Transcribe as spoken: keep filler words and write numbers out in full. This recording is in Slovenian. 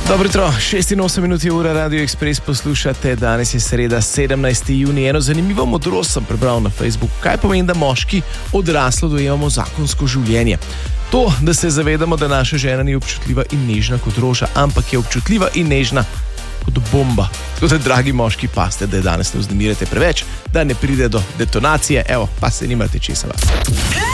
Dobro jutro, šest in osem minut je ura, Radio Express poslušate, danes je sreda, sedemnajsti junij. Eno zanimivo modrost sem prebral na Facebooku. Kaj pomeni, da moški odraslo dojemamo zakonsko življenje? To, da se zavedamo, da naša žena ni občutljiva in nežna kot roža, ampak je občutljiva in nežna kot bomba. Tako da, dragi moški, paste, da danes ne vznemirjate preveč, da ne pride do detonacije, evo, pa se nimate česa.